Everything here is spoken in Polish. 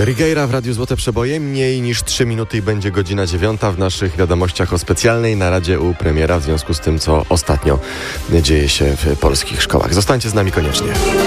Righeira w Radiu Złote Przeboje. Mniej niż 3 minuty i będzie godzina 9 w naszych wiadomościach o specjalnej naradzie u premiera w związku z tym, co ostatnio dzieje się w polskich szkołach. Zostańcie z nami koniecznie.